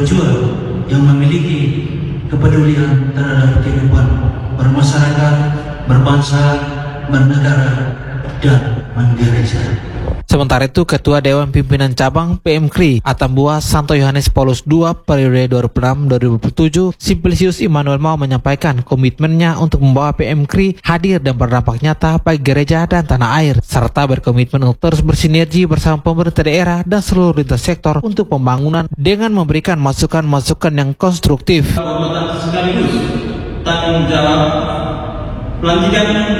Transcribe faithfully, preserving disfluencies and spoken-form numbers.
berjuang yang memiliki kepedulian terhadap kehidupan bermasyarakat, berbangsa, bernegara, dan menggereja. Sementara itu, Ketua Dewan Pimpinan Cabang P M K R I Atambua Santo Yohanes Paulus kedua periode dua ribu enam sampai dua ribu tujuh, Simplicius Immanuel Mao menyampaikan komitmennya untuk membawa P M K R I hadir dan berdampak nyata bagi gereja dan tanah air, serta berkomitmen untuk terus bersinergi bersama pemerintah daerah dan seluruh lintas sektor untuk pembangunan dengan memberikan masukan-masukan yang konstruktif. Sekaligus tanggung jawab pelantikan